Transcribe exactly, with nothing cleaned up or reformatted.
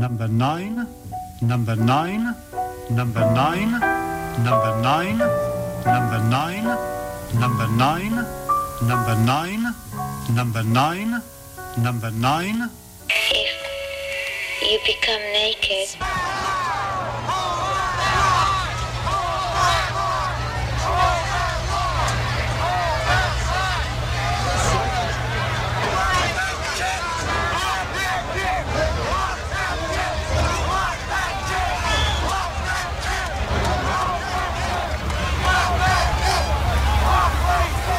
number nine, number nine, number nine, number nine, number nine, number nine, number nine, number nine, number nine. If you become naked